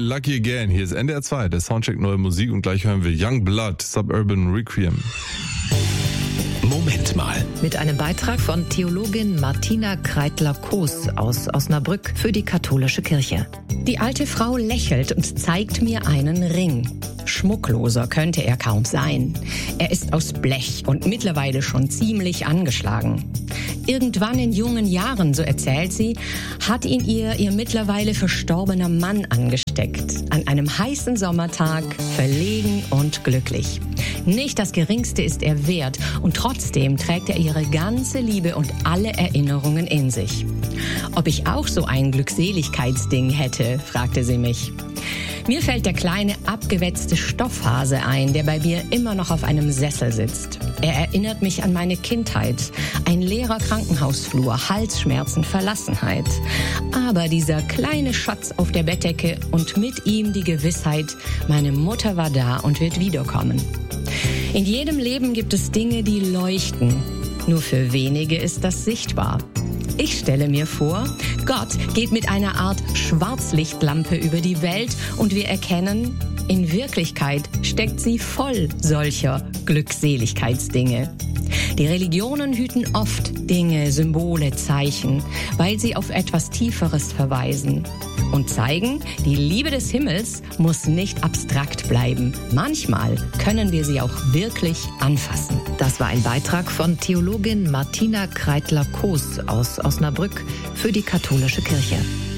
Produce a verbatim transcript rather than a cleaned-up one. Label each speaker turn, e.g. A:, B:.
A: Lucky Again. Hier ist N D R zwei, der Soundcheck Neue Musik und gleich hören wir Young Blood, Suburban Requiem.
B: Moment mal.
C: Mit einem Beitrag von Theologin Martina Kreitler-Koos aus Osnabrück für die katholische Kirche.
D: Die alte Frau lächelt und zeigt mir einen Ring. Schmuckloser könnte er kaum sein. Er ist aus Blech und mittlerweile schon ziemlich angeschlagen. Irgendwann in jungen Jahren, so erzählt sie, hat ihn ihr ihr mittlerweile verstorbener Mann angesteckt. An einem heißen Sommertag, verlegen und glücklich. Nicht das Geringste ist er wert und trotzdem trägt er ihre ganze Liebe und alle Erinnerungen in sich. Ob ich auch so ein Glückseligkeitsding hätte, fragte sie mich. Mir fällt der kleine, abgewetzte Stoffhase ein, der bei mir immer noch auf einem Sessel sitzt. Er erinnert mich an meine Kindheit. Ein leerer Krankenhausflur, Halsschmerzen, Verlassenheit. Aber dieser kleine Schatz auf der Bettdecke und mit ihm die Gewissheit, meine Mutter war da und wird wiederkommen. In jedem Leben gibt es Dinge, die leuchten. Nur für wenige ist das sichtbar. Ich stelle mir vor, Gott geht mit einer Art Schwarzlichtlampe über die Welt und wir erkennen, in Wirklichkeit steckt sie voll solcher Glückseligkeitsdinge. Die Religionen hüten oft Dinge, Symbole, Zeichen, weil sie auf etwas Tieferes verweisen und zeigen, die Liebe des Himmels muss nicht abstrakt bleiben. Manchmal können wir sie auch wirklich anfassen.
C: Das war ein Beitrag von Theologin Martina Kreitler-Koos aus Osnabrück für die katholische Kirche.